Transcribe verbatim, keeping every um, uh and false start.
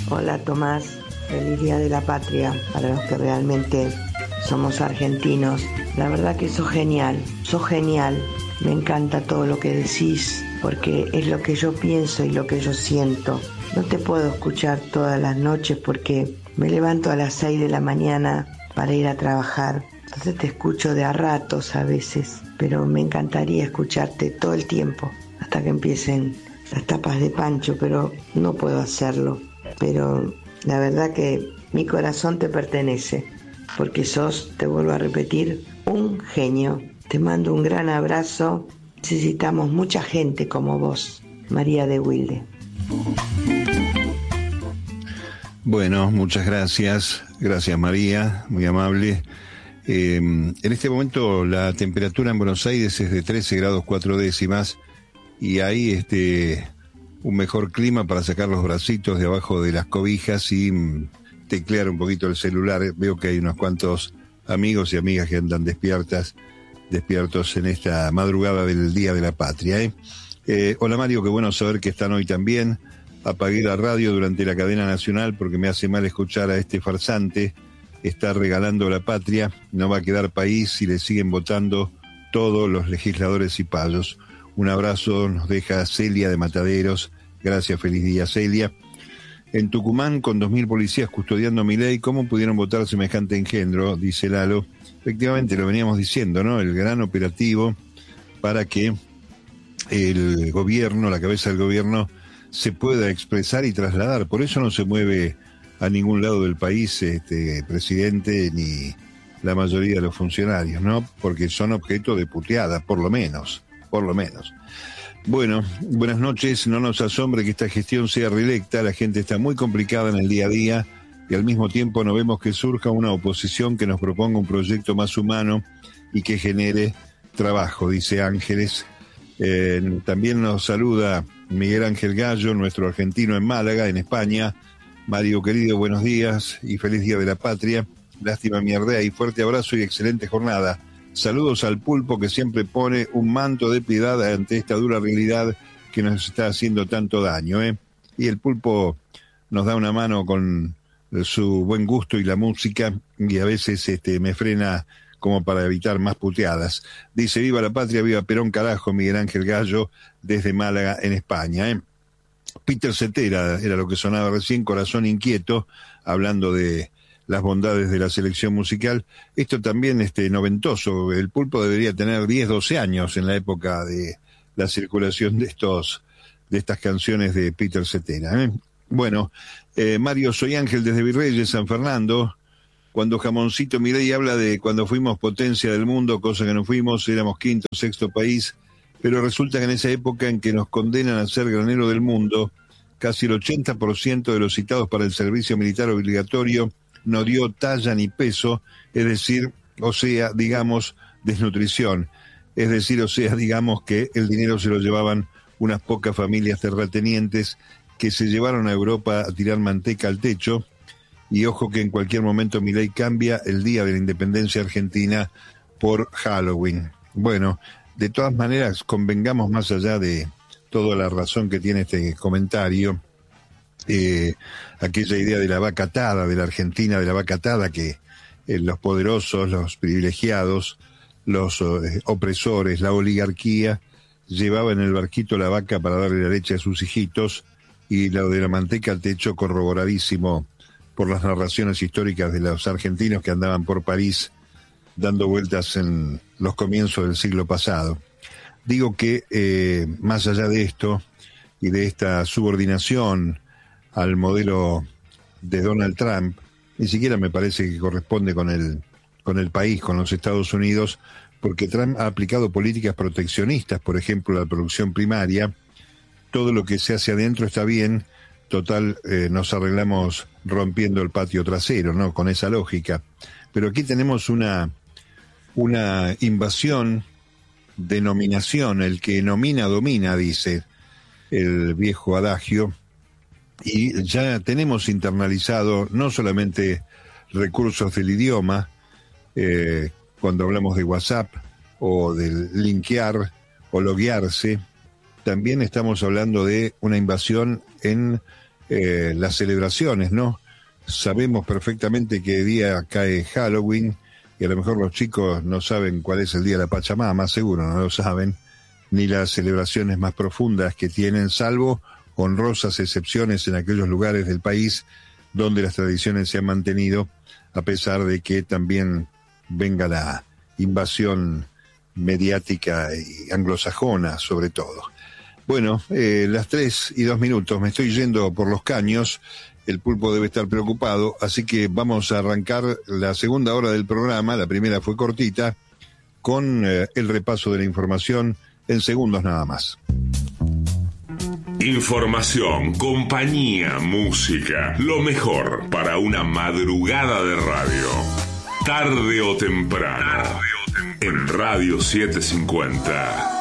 Hola Tomás, feliz Día de la Patria para los que realmente somos argentinos. La verdad que sos genial, sos genial. Me encanta todo lo que decís porque es lo que yo pienso y lo que yo siento. No te puedo escuchar todas las noches porque me levanto a las seis de la mañana para ir a trabajar. Entonces te escucho de a ratos a veces, pero me encantaría escucharte todo el tiempo hasta que empiecen las tapas de Pancho, pero no puedo hacerlo. Pero la verdad que mi corazón te pertenece, porque sos, te vuelvo a repetir, un genio. Te mando un gran abrazo. Necesitamos mucha gente como vos. María de Wilde. Bueno, muchas gracias. Gracias, María, muy amable. Eh, en este momento la temperatura en Buenos Aires es de trece grados cuatro décimas y hay este un mejor clima para sacar los bracitos de abajo de las cobijas y mm, teclear un poquito el celular. Veo que hay unos cuantos amigos y amigas que andan despiertas, despiertos en esta madrugada del Día de la Patria. ¿eh? Eh, hola Mario, qué bueno saber que están hoy también. Apagué la radio durante la cadena nacional porque me hace mal escuchar a este farsante. Está regalando la patria, no va a quedar país si le siguen votando todos los legisladores y payos. Un abrazo nos deja Celia de Mataderos. Gracias, feliz día Celia. En Tucumán, con dos mil policías custodiando mi ley, ¿cómo pudieron votar semejante engendro? Dice Lalo. Efectivamente, lo veníamos diciendo, ¿no? El gran operativo para que el gobierno, la cabeza del gobierno, se pueda expresar y trasladar. Por eso no se mueve a ningún lado del país este presidente ni la mayoría de los funcionarios, ¿no? Porque son objeto de puteada, por lo menos, por lo menos. Bueno, buenas noches. No nos asombre que esta gestión sea reelecta. La gente está muy complicada en el día a día y al mismo tiempo no vemos que surja una oposición que nos proponga un proyecto más humano y que genere trabajo, dice Ángeles. Eh, también nos saluda Miguel Ángel Gallo, nuestro argentino en Málaga, en España. Mario querido, buenos días y feliz Día de la Patria. Lástima mierdea y fuerte abrazo y excelente jornada. Saludos al pulpo que siempre pone un manto de piedad ante esta dura realidad que nos está haciendo tanto daño, ¿eh? Y el pulpo nos da una mano con su buen gusto y la música y a veces este me frena como para evitar más puteadas. Dice, viva la patria, viva Perón, carajo, Miguel Ángel Gallo, desde Málaga, en España, ¿eh? Peter Cetera era lo que sonaba recién, Corazón Inquieto, hablando de las bondades de la selección musical. Esto también este noventoso, el pulpo debería tener diez, doce años en la época de la circulación de estos de estas canciones de Peter Cetera, ¿eh? Bueno, eh, Mario, soy Ángel desde Virreyes, San Fernando. Cuando Jamoncito Milei habla de cuando fuimos potencia del mundo, cosa que no fuimos, éramos quinto, sexto país, pero resulta que en esa época en que nos condenan a ser granero del mundo, casi el ochenta por ciento de los citados para el servicio militar obligatorio no dio talla ni peso, es decir, o sea, digamos, desnutrición, es decir, o sea, digamos que el dinero se lo llevaban unas pocas familias terratenientes que se llevaron a Europa a tirar manteca al techo. Y ojo que en cualquier momento Milei cambia el día de la independencia argentina por Halloween. Bueno, de todas maneras, convengamos más allá de toda la razón que tiene este comentario, eh, aquella idea de la vaca atada, de la Argentina de la vaca atada, que eh, los poderosos, los privilegiados, los eh, opresores, la oligarquía, llevaban en el barquito la vaca para darle la leche a sus hijitos, y lo de la manteca al techo corroboradísimo por las narraciones históricas de los argentinos que andaban por París dando vueltas en los comienzos del siglo pasado. Digo que eh, más allá de esto y de esta subordinación al modelo de Donald Trump, ni siquiera me parece que corresponde con el, con el país, con los Estados Unidos, porque Trump ha aplicado políticas proteccionistas, por ejemplo, la producción primaria. Todo lo que se hace adentro está bien, total, eh, nos arreglamos rompiendo el patio trasero, ¿no? Con esa lógica. Pero aquí tenemos una, una invasión de nominación, el que nomina domina, dice el viejo adagio, y ya tenemos internalizado no solamente recursos del idioma, eh, cuando hablamos de WhatsApp o del linkear o loguearse, también estamos hablando de una invasión en eh, las celebraciones, ¿no? Sabemos perfectamente qué día cae Halloween, y a lo mejor los chicos no saben cuál es el día de la Pachamama, seguro no lo saben, ni las celebraciones más profundas que tienen, salvo honrosas excepciones en aquellos lugares del país donde las tradiciones se han mantenido, a pesar de que también venga la invasión mediática y anglosajona, sobre todo. Bueno, eh, las tres y dos minutos, me estoy yendo por los caños, el pulpo debe estar preocupado, así que vamos a arrancar la segunda hora del programa, la primera fue cortita, con eh, el repaso de la información en segundos nada más. Información, compañía, música, lo mejor para una madrugada de radio. Tarde o temprano, Tarde o temprano. En Radio setecientos cincuenta.